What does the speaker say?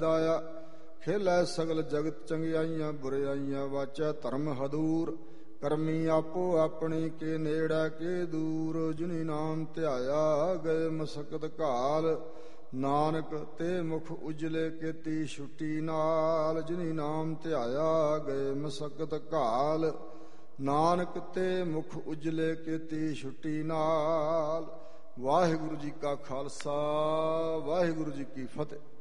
ਦਾਇਆ ਖੇਲੈ ਸਗਲ ਜਗਤ ਚੰਗਿਆਈਆਂ ਬੁਰਿਆਈਆਂ ਵਾਚੈ ਧਰਮ ਹਦੂਰ ਕਰਮੀ ਆਪੋ ਆਪਣੀ ਕੇ ਨੇੜਾ ਕੇ ਦੂਰ ਜਿਨੀ ਨਾਮ ਧਿਆਇਆ ਗਏ ਮਸਕਤ ਘਾਲ ਨਾਨਕ ਤੇ ਮੁਖ ਉਜਲੇ ਕੀਤੀ ਛੁੱਟੀ ਨਾਲ ਜਿਨੀ ਨਾਮ ਧਿਆਇਆ ਗਏ ਮਸਕਤ ਘਾਲ ਨਾਨਕ ਤੇ ਮੁਖ ਉਜਲੇ ਕੀਤੀ ਛੁੱਟੀ ਨਾਲ। ਵਾਹਿਗੁਰੂ ਜੀ ਕਾ ਖਾਲਸਾ ਵਾਹਿਗੁਰੂ ਜੀ ਕੀ ਫਤਿਹ।